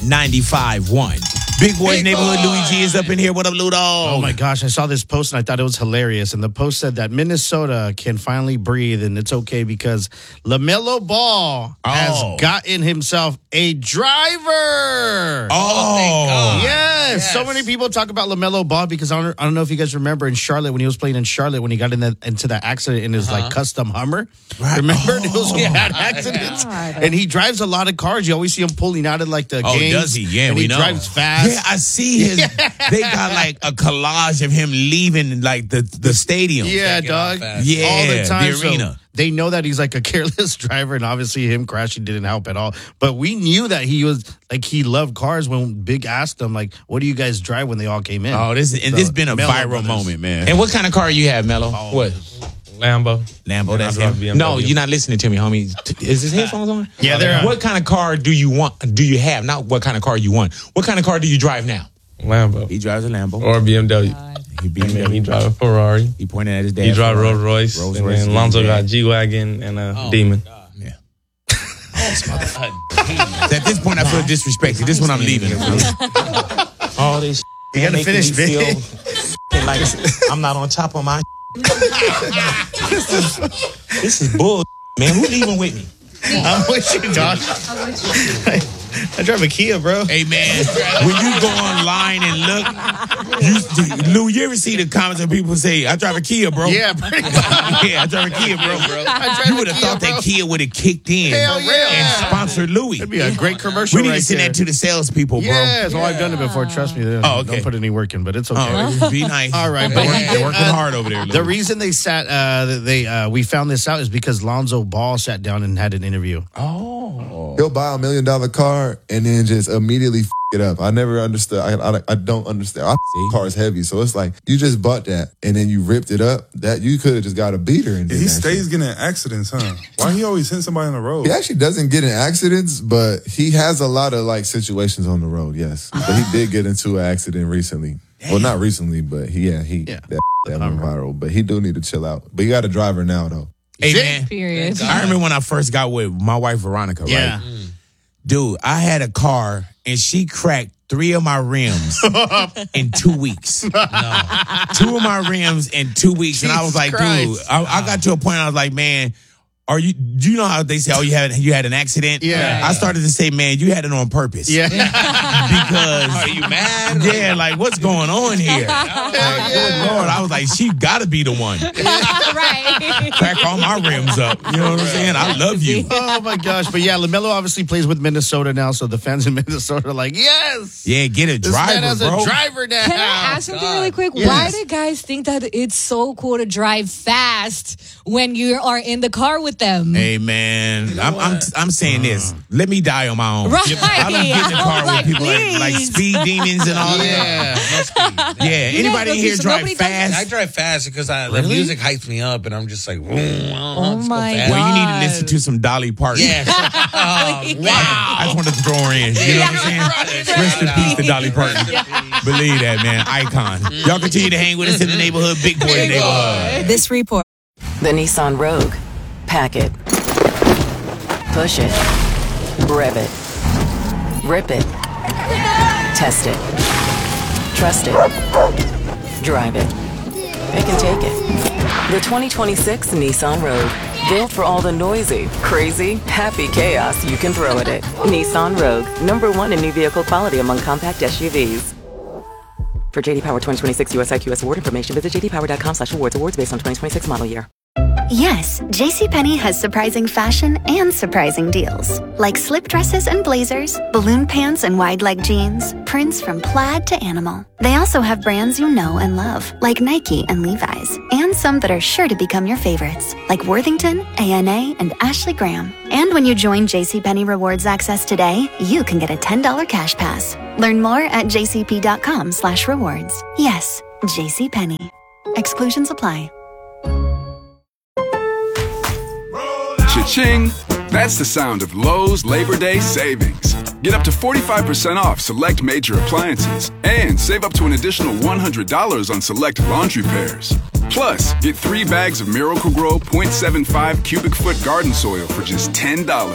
95.1. Big Boy's Neighborhood, Louis G is up in here. What up, Ludo? Oh, my gosh. I saw this post, and I thought it was hilarious. And the post said that Minnesota can finally breathe, and it's okay because LaMelo Ball has gotten himself a driver. Oh. Yes. So many people talk about LaMelo Ball because I don't know if you guys remember in Charlotte, when he was playing in Charlotte, when he got into that accident in his custom Hummer. Right. Remember? He had accidents. And he drives a lot of cars. You always see him pulling out of like the games. Oh, does he? Yeah, and we know. He drives fast. Yeah, I see his. They got like a collage of him leaving like the stadium. Yeah, dog. Yeah, all the time. the arena. So they know that he's like a careless driver, and obviously him crashing didn't help at all. But we knew that he was like he loved cars when Big asked him like, "What do you guys drive?" when they all came in. Oh, this been a viral moment, man. And what kind of car you have, Mello? What? Lambo, that's him. BMW. No, you're not listening to me, homie. Is his headphones on? Yeah, they're on. What kind of car do you want? Do you have? Not what kind of car you want. What kind of car do you drive now? Lambo. He drives a Lambo. Or BMW. He drives a Ferrari. He pointed at his dad. He drives Rolls Royce. And then Lonzo got a G-Wagon and a Demon. Yeah. At this point, I feel disrespected. This one I'm leaving. All this you gotta finish, feel like I'm not on top of my This is bull, man. Who leaving with me? I'm with you, Josh. I drive a Kia, bro. Hey, man, when you go online and look, Lou, you ever see the comments when people say, I drive a Kia, bro? Yeah, pretty much. Yeah, I drive a Kia, bro. You would have thought that Kia would have kicked in and sponsored Louis. That'd be a great commercial. We need to send that to the salespeople, bro. Yes, well, I've done it before. Trust me. Don't put any work in, but it's okay. Be nice. All right. They're working hard over there, Louis. The reason they we found this out is because Lonzo Ball sat down and had an interview. Oh. He'll buy $1 million car and then just immediately it up. I never understood. I don't understand. Car is heavy, so it's like you just bought that and then you ripped it up. That you could have just got a beater and he stays getting in accidents, huh? Why he always hitting somebody on the road? He actually doesn't get in accidents, but he has a lot of like situations on the road. Yes, but he did get into an accident recently. Damn. Well, not recently, but that went viral. But he do need to chill out. But he got a driver now, though. Hey, man. Period. I remember when I first got with my wife, Veronica, right? Dude, I had a car, and she cracked 3 of my rims in 2 weeks. No. 2 of my rims in 2 weeks. Jesus, and I was like, Christ. Dude, I got to a point I was like, man, do you know how they say, you had an accident? Yeah. I started to say, man, you had it on purpose. Yeah. Because are you mad? Yeah, like what's going on here? Good Lord, I was like, she gotta be the one. Right. Crack all my rims up. You know what I'm saying? I love you. Oh my gosh. But yeah, LaMelo obviously plays with Minnesota now, so the fans in Minnesota are like, yes. Yeah, get a driver, this man has bro. a driver now. Can I ask something really quick? Yes. Why do guys think that it's so cool to drive fast when you are in the car with them? Hey man, I'm saying this. Let me die on my own. Right. I don't get in the car with people like speed demons and all that. Yeah. Anybody in here drive fast? I drive fast because the music hypes me up, and I'm just like, oh my God. Well, you need to listen to some Dolly Parton. Yeah. Wow. I just wanted to throw her in. You know what I'm saying? Rest in peace to Dolly Parton. Believe that, man. Icon. Y'all continue to hang with us in the neighborhood. Big Boy neighborhood. This report. The Nissan Rogue. Pack it. Push it. Rev it. Rip it. Test it. Trust it. Drive it. It can take it. The 2026 Nissan Rogue. Built for all the noisy, crazy, happy chaos you can throw at it. Nissan Rogue. #1 in new vehicle quality among compact SUVs. For JD Power 2026 US IQS award information, visit jdpower.com/awards. Awards based on 2026 model year. Yes, JCPenney has surprising fashion and surprising deals. Like slip dresses and blazers, balloon pants and wide leg jeans, prints from plaid to animal. They also have brands you know and love, like Nike and Levi's, and some that are sure to become your favorites, like Worthington, A&A, and Ashley Graham. And when you join JCPenney Rewards Access today, you can get a $10 cash pass. Learn more at jcp.com/rewards. Yes, JCPenney. Exclusions apply. Cha-ching! That's the sound of Lowe's Labor Day savings. Get up to 45% off select major appliances and save up to an additional $100 on select laundry pairs. Plus, get 3 bags of Miracle-Gro 0.75 cubic foot garden soil for just $10.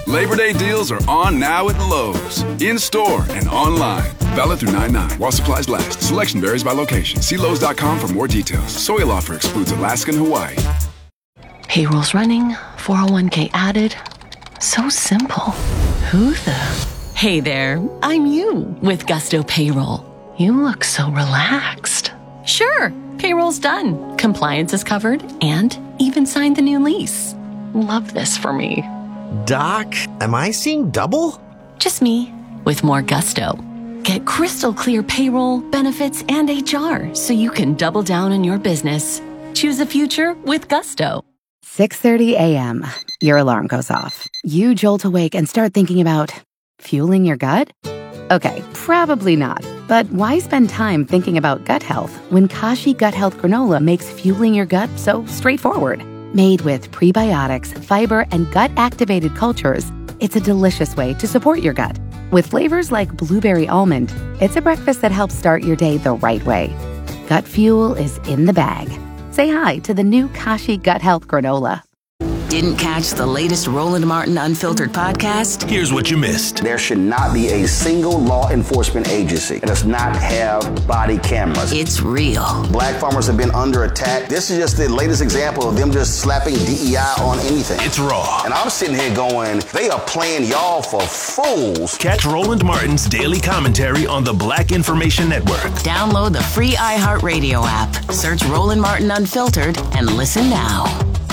Labor Day deals are on now at Lowe's. In-store and online. Valid through 9/9 while supplies last. Selection varies by location. See Lowe's.com for more details. Soil offer excludes Alaska and Hawaii. Payroll's running, 401k added. So simple. Who the? Hey there, I'm you with Gusto Payroll. You look so relaxed. Sure, payroll's done. Compliance is covered and even signed the new lease. Love this for me. Doc, am I seeing double? Just me with more Gusto. Get crystal clear payroll, benefits, and HR so you can double down in your business. Choose a future with Gusto. 6:30 a.m. Your alarm goes off. You jolt awake and start thinking about fueling your gut? Okay, probably not. But why spend time thinking about gut health when Kashi Gut Health Granola makes fueling your gut so straightforward? Made with prebiotics, fiber, and gut-activated cultures, it's a delicious way to support your gut. With flavors like blueberry almond, it's a breakfast that helps start your day the right way. Gut fuel is in the bag. Say hi to the new Kashi Gut Health Granola. Didn't catch the latest Roland Martin Unfiltered podcast? Here's what you missed. There should not be a single law enforcement agency that does not have body cameras. It's real. Black farmers have been under attack. This is just the latest example of them just slapping DEI on anything. It's raw. And I'm sitting here going, they are playing y'all for fools. Catch Roland Martin's daily commentary on the Black Information Network. Download the free iHeartRadio app. Search Roland Martin Unfiltered and listen now.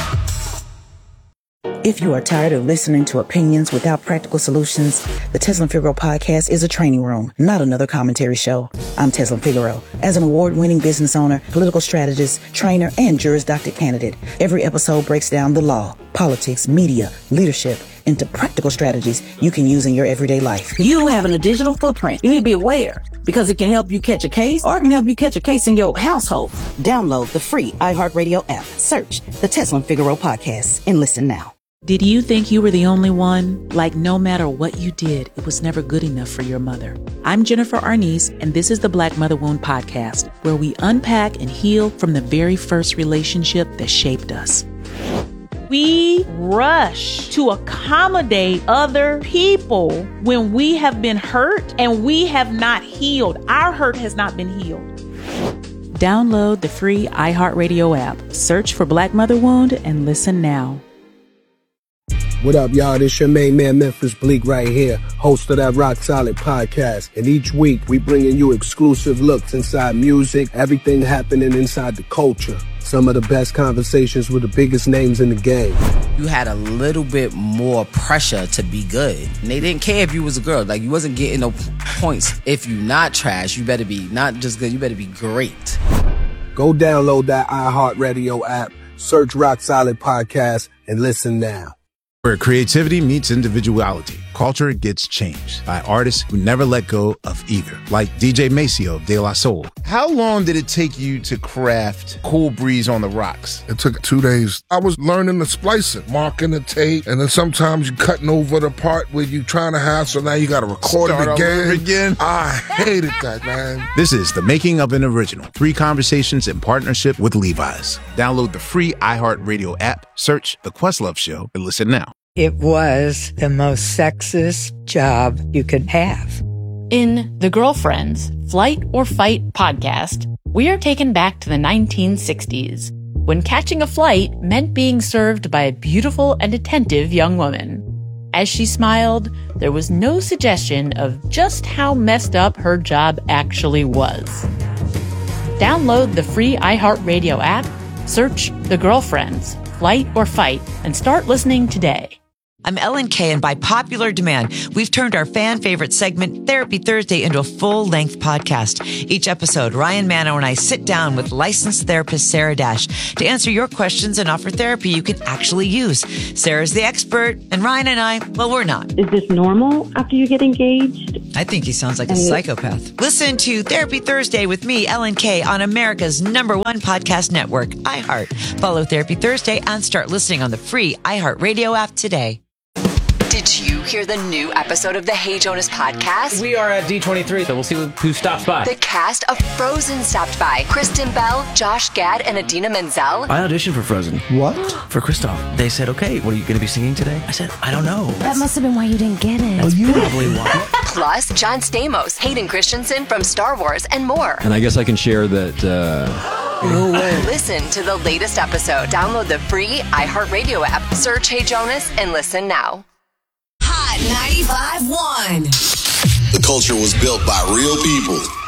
If you are tired of listening to opinions without practical solutions, the Tesla Figaro podcast is a training room, not another commentary show. I'm Tesla Figaro. As an award-winning business owner, political strategist, trainer, and Juris Doctor candidate, every episode breaks down the law, politics, media, leadership, into practical strategies you can use in your everyday life. You having a digital footprint. You need to be aware because it can help you catch a case or it can help you catch a case in your household. Download the free iHeartRadio app. Search the Tesla Figaro podcast and listen now. Did you think you were the only one? Like no matter what you did, it was never good enough for your mother. I'm Jennifer Arnice, and this is the Black Mother Wound Podcast, where we unpack and heal from the very first relationship that shaped us. We rush to accommodate other people when we have been hurt and we have not healed. Our hurt has not been healed. Download the free iHeartRadio app. Search for Black Mother Wound and listen now. What up, y'all? This your main man, Memphis Bleak, right here, host of that Rock Solid podcast. And each week, we bringing you exclusive looks inside music, everything happening inside the culture. Some of the best conversations with the biggest names in the game. You had a little bit more pressure to be good. And they didn't care if you was a girl. Like, you wasn't getting no points. If you not trash, you better be not just good, you better be great. Go download that iHeartRadio app, search Rock Solid Podcast, and listen now. Where creativity meets individuality, culture gets changed by artists who never let go of either, like DJ Maceo of De La Soul. How long did it take you to craft Cool Breeze on the Rocks? It took 2 days. I was learning the splicing, marking the tape, and then sometimes you cutting over the part where you trying to have, so now you got to record it again. I hated that, man. This is The Making of an Original, 3 conversations in partnership with Levi's. Download the free iHeartRadio app, search The Questlove Show, and listen now. It was the most sexist job you could have. In The Girlfriends, Flight or Fight podcast, we are taken back to the 1960s, when catching a flight meant being served by a beautiful and attentive young woman. As she smiled, there was no suggestion of just how messed up her job actually was. Download the free iHeartRadio app, search The Girlfriends, Flight or Fight, and start listening today. I'm Ellen Kay, and by popular demand, we've turned our fan favorite segment, Therapy Thursday, into a full-length podcast. Each episode, Ryan Mano and I sit down with licensed therapist Sarah Dash to answer your questions and offer therapy you can actually use. Sarah's the expert, and Ryan and I, well, we're not. Is this normal after you get engaged? I think he sounds like a psychopath. Listen to Therapy Thursday with me, Ellen Kay, on America's #1 podcast network, iHeart. Follow Therapy Thursday and start listening on the free iHeartRadio app today. Did you hear the new episode of the Hey Jonas podcast? We are at D23, so we'll see who stops by. The cast of Frozen stopped by. Kristen Bell, Josh Gad, and Idina Menzel. I auditioned for Frozen. What? For Kristoff. They said, okay, what are you going to be singing today? I said, I don't know. That must have been why you didn't get it. That's probably why. Plus, John Stamos, Hayden Christensen from Star Wars, and more. And I guess I can share that... No way. Listen to the latest episode. Download the free iHeartRadio app. Search Hey Jonas and listen now. Hot 95.1. The culture was built by real people